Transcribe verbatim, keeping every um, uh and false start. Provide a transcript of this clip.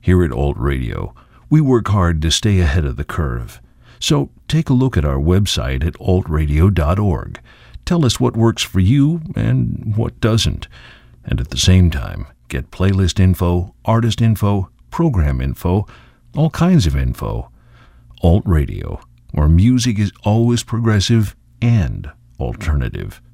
Here at Alt Radio, we work hard to stay ahead of the curve. So take a look at our website at alt radio dot org. Tell us what works for you and what doesn't. And at the same time, get playlist info, artist info, program info, all kinds of info. Alt Radio, where music is always progressive and alternative.